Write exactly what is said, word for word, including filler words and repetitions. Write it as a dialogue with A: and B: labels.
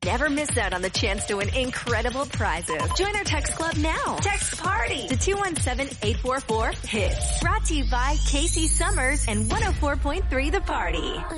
A: Never miss out on the chance to win incredible prizes. Join our text club now. Text PARTY to two one seven, eight four four, HITS. Brought to you by Casey Summers and one oh four point three The Party.